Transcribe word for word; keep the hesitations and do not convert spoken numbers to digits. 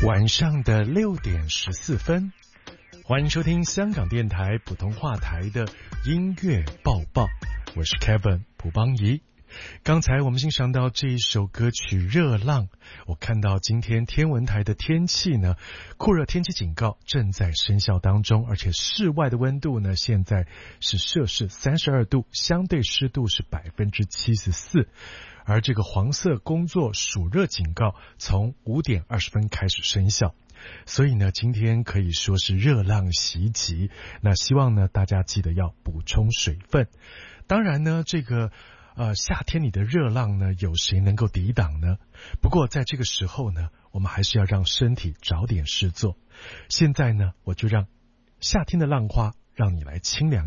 晚上的六点十四分，欢迎收听香港电台普通话台的音乐报报，我是 Kevin 蒲邦仪。刚才我们欣赏到这一首歌曲《热浪》，我看到今天天文台的天气呢，酷热天气警告正在生效当中，而且室外的温度呢，现在是摄氏三十二度，相对湿度是百分之七十四。而这个黄色工作暑热警告从五点二十分开始生效，所以呢，今天可以说是热浪袭击。那希望呢，大家记得要补充水分。当然呢，这个呃夏天里的热浪呢，有谁能够抵挡呢？不过在这个时候呢，我们还是要让身体找点事做。现在呢，我就让夏天的浪花让你来清凉。